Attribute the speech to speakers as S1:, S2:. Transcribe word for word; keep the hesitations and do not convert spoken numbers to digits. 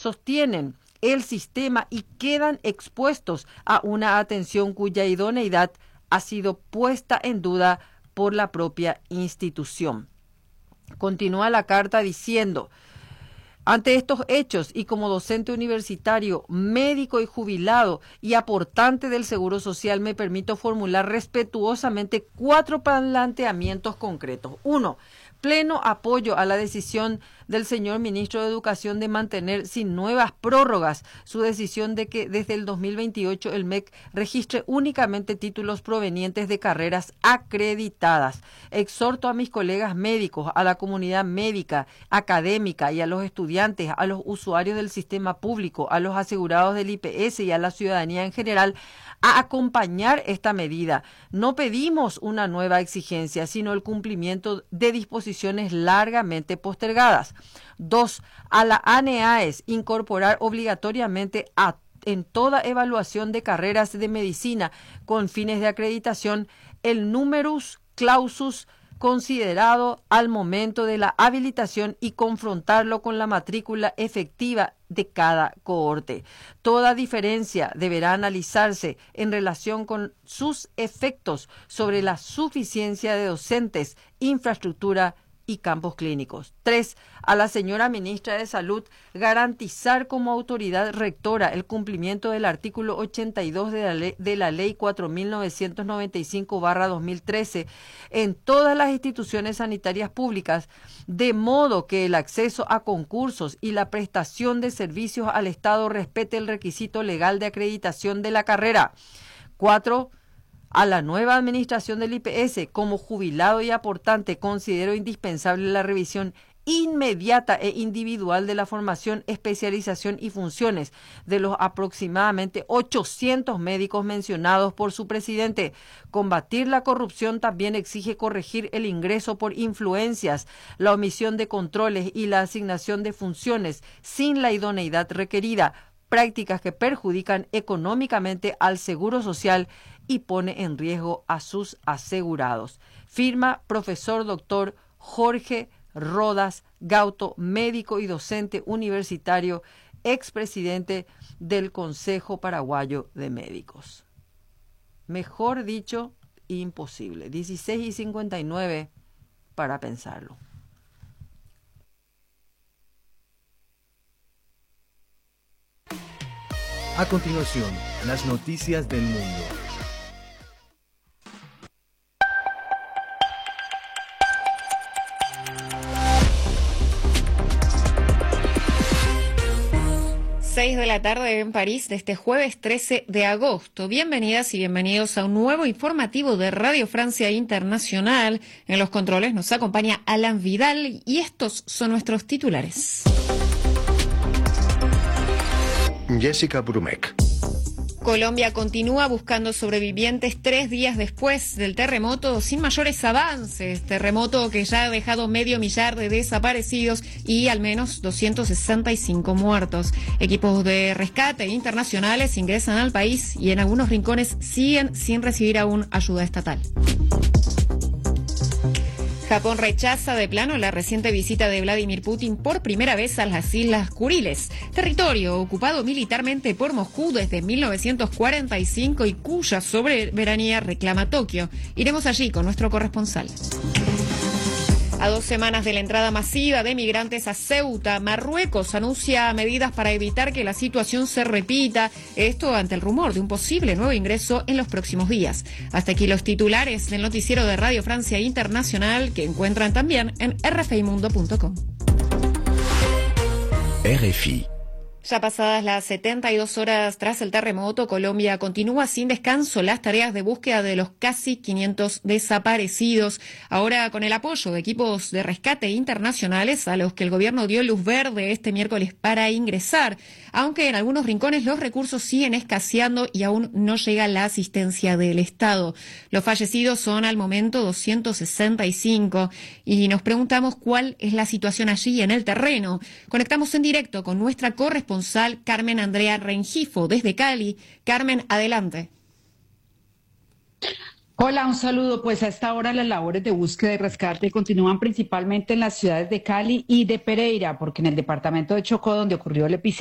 S1: sostienen el sistema y quedan expuestos a una atención cuya idoneidad ha sido puesta en duda por la propia institución. Continúa la carta diciendo: ante estos hechos y como docente universitario, médico y jubilado y aportante del Seguro Social, me permito formular respetuosamente cuatro planteamientos concretos. Uno, pleno apoyo a la decisión del señor ministro de Educación de mantener sin nuevas prórrogas su decisión de que desde el dos mil veintiocho el M E C registre únicamente títulos provenientes de carreras acreditadas. Exhorto a mis colegas médicos, a la comunidad médica, académica y a los estudiantes, a los usuarios del sistema público, a los asegurados del I P S y a la ciudadanía en general a acompañar esta medida. No pedimos una nueva exigencia, sino el cumplimiento de disposiciones largamente postergadas. Dos, a la ANEAES incorporar obligatoriamente a, en toda evaluación de carreras de medicina con fines de acreditación el numerus clausus considerado al momento de la habilitación y confrontarlo con la matrícula efectiva de cada cohorte. Toda diferencia deberá analizarse en relación con sus efectos sobre la suficiencia de docentes, infraestructura y campos clínicos. Tres, a la señora ministra de Salud garantizar como autoridad rectora el cumplimiento del artículo ochenta y dos de la ley, de la ley cuatro mil novecientos noventa y cinco barra dos mil trece en todas las instituciones sanitarias públicas, de modo que el acceso a concursos y la prestación de servicios al Estado respete el requisito legal de acreditación de la carrera. Cuatro, a la nueva administración del I P S, como jubilado y aportante, considero indispensable la revisión inmediata e individual de la formación, especialización y funciones de los aproximadamente ochocientos médicos mencionados por su presidente. Combatir la corrupción también exige corregir el ingreso por influencias, la omisión de controles y la asignación de funciones sin la idoneidad requerida, prácticas que perjudican económicamente al Seguro Social y pone en riesgo a sus asegurados. Firma profesor doctor Jorge Rodas Gauto, médico y docente universitario, expresidente del Consejo Paraguayo de Médicos. Mejor dicho, imposible. dieciséis y cincuenta y nueve para pensarlo.
S2: A continuación, las noticias del mundo.
S3: seis de la tarde en París de este jueves trece de agosto. Bienvenidas y bienvenidos a un nuevo informativo de Radio Francia Internacional. En los controles nos acompaña Alan Vidal y estos son nuestros titulares.
S4: Jessica Brumek.
S3: Colombia continúa buscando sobrevivientes tres días después del terremoto sin mayores avances. Terremoto que ya ha dejado medio millar de desaparecidos y al menos doscientos sesenta y cinco muertos. Equipos de rescate internacionales ingresan al país y en algunos rincones siguen sin recibir aún ayuda estatal. Japón rechaza de plano la reciente visita de Vladimir Putin por primera vez a las Islas Kuriles, territorio ocupado militarmente por Moscú desde mil novecientos cuarenta y cinco y cuya soberanía reclama Tokio. Iremos allí con nuestro corresponsal. A dos semanas de la entrada masiva de migrantes a Ceuta, Marruecos anuncia medidas para evitar que la situación se repita. Esto ante el rumor de un posible nuevo ingreso en los próximos días. Hasta aquí los titulares del noticiero de Radio Francia Internacional, que encuentran también en r f i mundo punto com.
S4: R F I.
S3: Ya pasadas las setenta y dos horas tras el terremoto, Colombia continúa sin descanso las tareas de búsqueda de los casi quinientos desaparecidos. Ahora con el apoyo de equipos de rescate internacionales a los que el gobierno dio luz verde este miércoles para ingresar, aunque en algunos rincones los recursos siguen escaseando y aún no llega la asistencia del Estado. Los fallecidos son al momento doscientos sesenta y cinco y nos preguntamos cuál es la situación allí en el terreno. Conectamos en directo con nuestra corresponsal Carmen Andrea Rengifo desde Cali. Carmen, adelante.
S5: Hola, un saludo. Pues a esta hora las labores de búsqueda y rescate continúan principalmente en las ciudades de Cali y de Pereira, porque en el departamento de Chocó, donde ocurrió el epicentro,